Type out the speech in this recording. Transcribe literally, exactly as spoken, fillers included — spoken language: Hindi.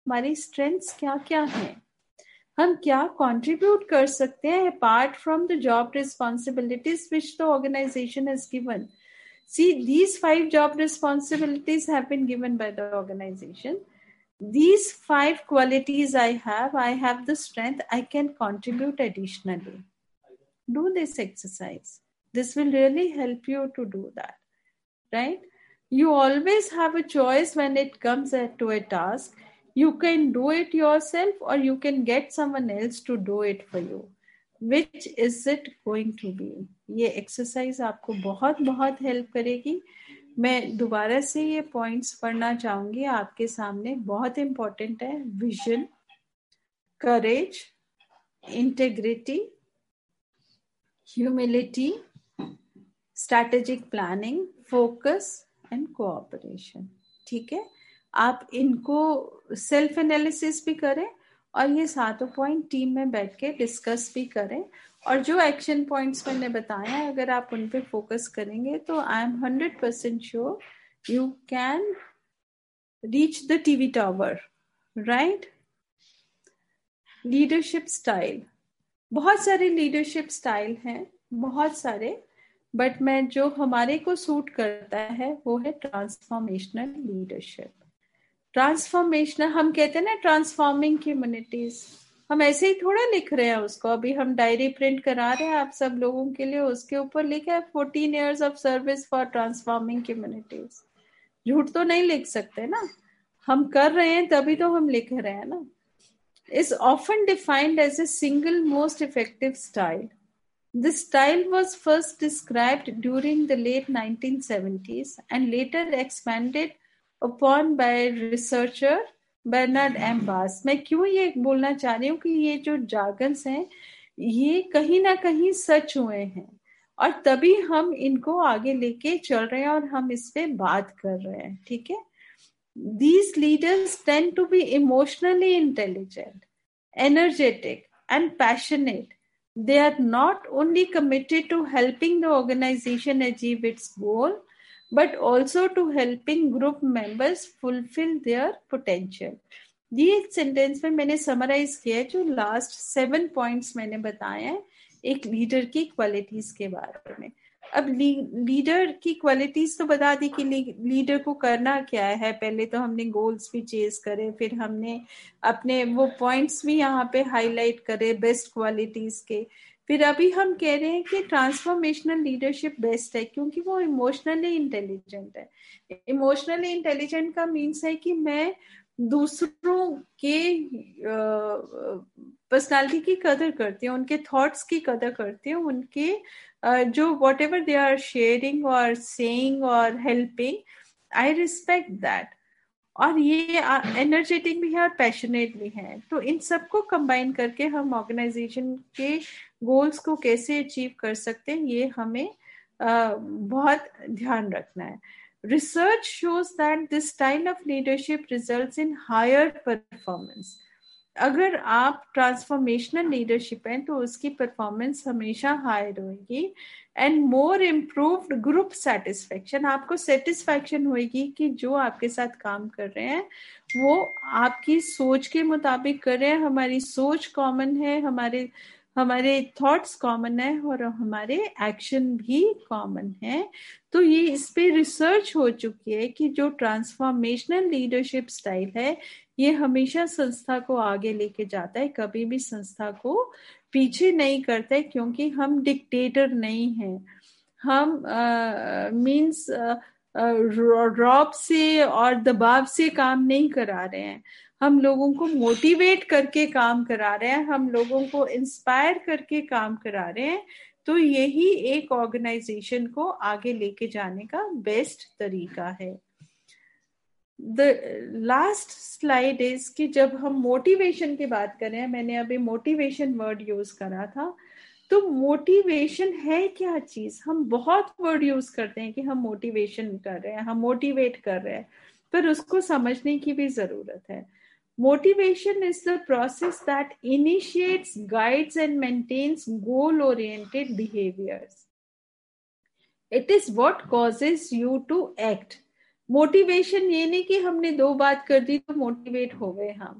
हमारी स्ट्रेंथ्स क्या क्या हैं, हम क्या कंट्रीब्यूट कर सकते हैं apart from the job responsibilities which the organisation has given. See, these five job responsibilities have been given by the organization. These five qualities I have, I have the strength, I can contribute additionally. Do this exercise. This will really help you to do that, right? You always have a choice when it comes to a task. You can do it yourself or you can get someone else to do it for you. Which is it going to be? ये एक्सरसाइज आपको बहुत बहुत हेल्प करेगी. मैं दोबारा से ये पॉइंट्स पढ़ना चाहूंगी आपके सामने, बहुत इंपॉर्टेंट है. Vision, courage, integrity, humility, strategic planning, focus and cooperation. ठीक है, आप इनको सेल्फ एनालिसिस भी करें और ये सातों पॉइंट टीम में बैठ के डिस्कस भी करें. और जो एक्शन पॉइंट्स मैंने बताया है, अगर आप उन पे फोकस करेंगे तो I am hundred percent sure you can reach the TV tower, right? Leadership style, बहुत सारे लीडरशिप स्टाइल हैं, बहुत सारे, बट मैं जो हमारे को सूट करता है वो है ट्रांसफॉर्मेशनल लीडरशिप. ट्रांसफॉर्मेशनल, हम कहते हैं ना ट्रांसफॉर्मिंग कम्युनिटीज, हम ऐसे ही थोड़ा लिख रहे हैं उसको. अभी हम डायरी प्रिंट करा रहे हैं आप सब लोगों के लिए, उसके ऊपर लिखा है fourteen years of service for transforming communities. झूठ तो नहीं लिख सकते ना, हम कर रहे हैं तभी तो हम लिख रहे हैं ना. is often defined as a single most effective style. This style was first described during the late nineteen seventies and later expanded upon by researcher Bernard M. Bass. मैं क्यों ये बोलना चाह रही हूँ कि ये जो jargons हैं ये कहीं ना कहीं सच हुए हैं और तभी हम इनको आगे लेके चल रहे हैं और हम इस पे बात कर रहे हैं. ठीक है, these leaders tend to be emotionally intelligent, energetic, and passionate. They are not only committed to helping the organization achieve its goal, but also to helping group members fulfill their potential. ये एक सेंटेंस में मैंने समराइज किया है जो लास्ट सेवन पॉइंट्स मैंने बताए हैं एक लीडर की क्वालिटीज के बारे में. अब लीडर की क्वालिटीज तो बता दी कि लीडर को करना क्या है. पहले तो हमने गोल्स भी चेज करे, फिर हमने अपने वो पॉइंट्स भी यहाँ पे हाईलाइट करे बेस्ट क्वालिटीज के. फिर अभी हम कह रहे हैं कि ट्रांसफॉर्मेशनल लीडरशिप बेस्ट है क्योंकि वो इमोशनली इंटेलिजेंट है. इमोशनली इंटेलिजेंट का मीन्स है कि मैं दूसरों के पर्सनालिटी की कदर करती हूँ, उनके थॉट्स की कदर करती हूँ, उनके uh, जो what ever they are sharing और सेइंग और हेल्पिंग, आई रिस्पेक्ट दैट. और ये एनर्जेटिक भी है और पैशनेट भी है. तो इन सबको कंबाइन करके हम ऑर्गेनाइजेशन के गोल्स को कैसे अचीव कर सकते हैं ये हमें uh, बहुत ध्यान रखना है. Research shows that this style of leadership results in higher performance. अगर आप ट्रांसफॉर्मेशनल लीडरशिप हैं तो उसकी परफॉर्मेंस हमेशा हायर होगी and more improved group satisfaction. आपको सेटिस्फेक्शन होगी कि जो आपके साथ काम कर रहे हैं वो आपकी सोच के मुताबिक कर रहे हैं. हमारी सोच कॉमन है, हमारे हमारे थॉट्स कॉमन है और हमारे एक्शन भी कॉमन है. तो ये इस पे रिसर्च हो चुकी है कि जो ट्रांसफॉर्मेशनल लीडरशिप स्टाइल है ये हमेशा संस्था को आगे लेके जाता है, कभी भी संस्था को पीछे नहीं करता है क्योंकि हम डिक्टेटर नहीं हैं. हम मींस रॉब से और दबाव से काम नहीं करा रहे हैं, हम लोगों को मोटिवेट करके काम करा रहे हैं, हम लोगों को इंस्पायर करके काम करा रहे हैं. तो यही एक ऑर्गेनाइजेशन को आगे लेके जाने का बेस्ट तरीका है. द लास्ट स्लाइड इज कि जब हम मोटिवेशन की बात करें, मैंने अभी मोटिवेशन वर्ड यूज करा था, तो मोटिवेशन है क्या चीज. हम बहुत वर्ड यूज करते हैं कि हम मोटिवेशन कर रहे हैं, हम मोटिवेट कर रहे हैं, पर उसको समझने की भी जरूरत है. Motivation is the process that initiates, guides, and maintains goal-oriented behaviors. It is what causes you to act. Motivation ये नहीं कि हमने दो बात कर दी तो मोटिवेट हो गए हम.